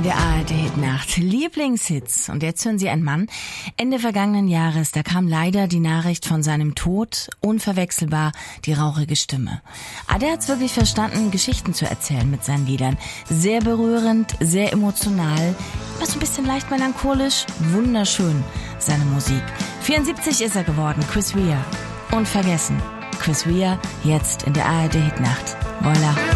In der ARD-Hitnacht Lieblingshits. Und jetzt hören Sie einen Mann. Ende vergangenen Jahres, da kam leider die Nachricht von seinem Tod. Unverwechselbar die rauchige Stimme. Aber der hat's wirklich verstanden, Geschichten zu erzählen mit seinen Liedern. Sehr berührend, sehr emotional, immer so ein bisschen leicht melancholisch. Wunderschön, seine Musik. 74 ist er geworden, Chris Rea. Unvergessen. Chris Rea, jetzt in der ARD-Hitnacht. Voila.